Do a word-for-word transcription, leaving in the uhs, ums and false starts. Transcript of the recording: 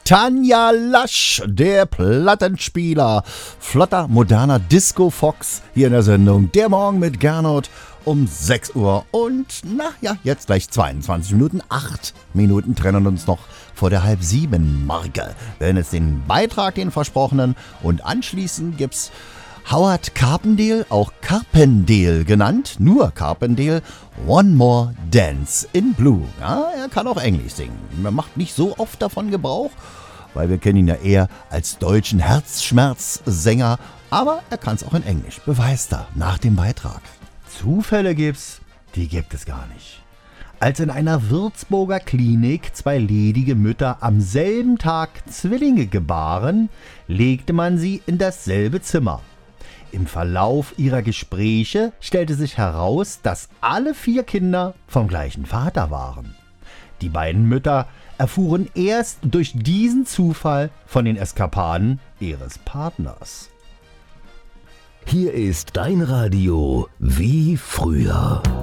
Tanja Lasch, der Plattenspieler. Flotter, moderner Disco-Fox hier in der Sendung. Der Morgen mit Gernot um sechs Uhr. Und na ja, jetzt gleich zweiundzwanzig Minuten. acht Minuten trennen uns noch vor der halb sieben Marke. Wir werden jetzt den Beitrag, den versprochenen. Und anschließend gibt's Howard Carpendale, auch Carpendale genannt, nur Carpendale, One More Dance in Blue. Ja, er kann auch Englisch singen. Er macht nicht so oft davon Gebrauch, weil wir kennen ihn ja eher als deutschen Herzschmerzsänger, aber er kann es auch in Englisch. Beweist er nach dem Beitrag. Zufälle gibt's, die gibt es gar nicht. Als in einer Würzburger Klinik zwei ledige Mütter am selben Tag Zwillinge gebaren, legte man sie in dasselbe Zimmer. Im Verlauf ihrer Gespräche stellte sich heraus, dass alle vier Kinder vom gleichen Vater waren. Die beiden Mütter erfuhren erst durch diesen Zufall von den Eskapaden ihres Partners. Hier ist dein Radio wie früher.